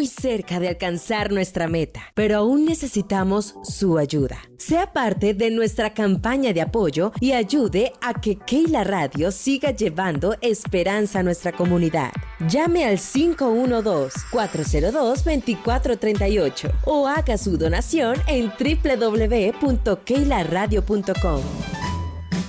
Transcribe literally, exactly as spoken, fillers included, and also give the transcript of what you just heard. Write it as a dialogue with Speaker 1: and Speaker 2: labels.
Speaker 1: muy cerca de alcanzar nuestra meta, pero aún necesitamos su ayuda. Sea parte de nuestra campaña de apoyo y ayude a que Keila Radio siga llevando esperanza a nuestra comunidad. Llame al cinco uno dos, cuatro cero dos, dos cuatro tres ocho o haga su donación en doble u doble u doble u punto keila radio punto com.